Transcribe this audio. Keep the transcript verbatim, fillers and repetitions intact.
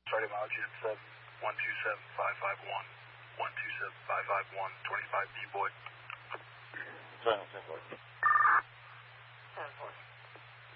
Starting mileage at seven one two seven five five one one two seven five five one twenty five D boy. Seven ten four. Ten four.